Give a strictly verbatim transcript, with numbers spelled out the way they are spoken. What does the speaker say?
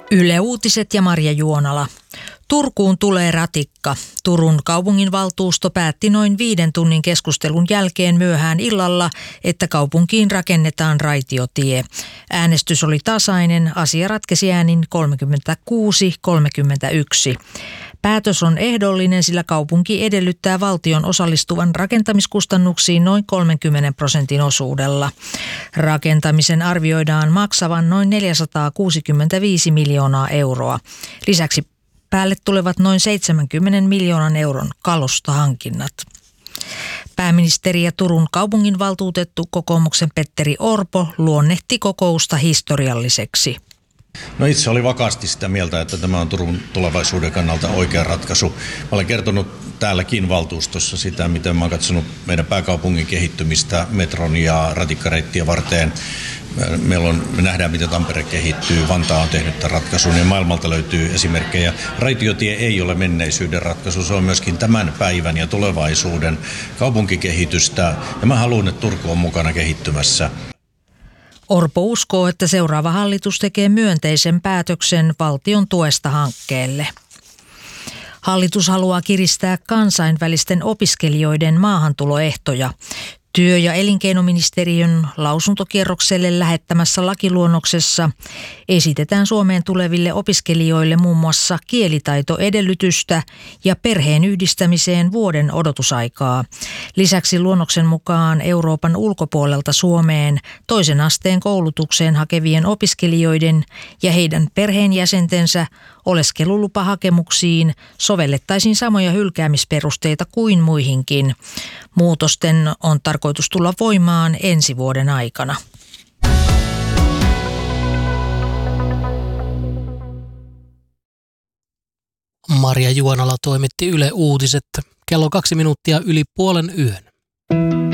Yle Uutiset ja Marja Juonala. Turkuun tulee ratikka. Turun kaupunginvaltuusto päätti noin viiden tunnin keskustelun jälkeen myöhään illalla, että kaupunkiin rakennetaan raitiotie. Äänestys oli tasainen, asia ratkesi äänin kolmekymmentäkuusi kolmekymmentäyksi. Päätös on ehdollinen, sillä kaupunki edellyttää valtion osallistuvan rakentamiskustannuksiin noin kolmenkymmenen prosentin osuudella. Rakentamisen arvioidaan maksavan noin neljäsataakuusikymmentäviisi miljoonaa euroa. Lisäksi päälle tulevat noin seitsemänkymmenen miljoonan euron kalustohankinnat. Pääministeri ja Turun kaupunginvaltuutettu kokoomuksen Petteri Orpo luonnehti kokousta historialliseksi. No itse oli vakaasti sitä mieltä, että tämä on Turun tulevaisuuden kannalta oikea ratkaisu. Mä olen kertonut täälläkin valtuustossa sitä, miten mä oon katsonut meidän pääkaupungin kehittymistä metron ja ratikkareittiä varten. Meillä on, me nähdään, miten Tampere kehittyy, Vantaa on tehnyt tämän ratkaisun ja maailmalta löytyy esimerkkejä. Raitiotie ei ole menneisyyden ratkaisu, se on myöskin tämän päivän ja tulevaisuuden kaupunkikehitystä. Ja mä haluan, että Turku on mukana kehittymässä. Orpo uskoo, että seuraava hallitus tekee myönteisen päätöksen valtion tuesta hankkeelle. Hallitus haluaa kiristää kansainvälisten opiskelijoiden maahantuloehtoja. Työ- ja elinkeinoministeriön lausuntokierrokselle lähettämässä lakiluonnoksessa esitetään Suomeen tuleville opiskelijoille muun muassa kielitaitoedellytystä ja perheen yhdistämiseen vuoden odotusaikaa. Lisäksi luonnoksen mukaan Euroopan ulkopuolelta Suomeen toisen asteen koulutukseen hakevien opiskelijoiden ja heidän perheenjäsentensä oleskelulupahakemuksiin sovellettaisiin samoja hylkäämisperusteita kuin muihinkin. Muutosten on tarkoitus tulla voimaan ensi vuoden aikana. Marja Juonala toimitti Yle Uutiset. Kello kaksi minuuttia yli puolen yön.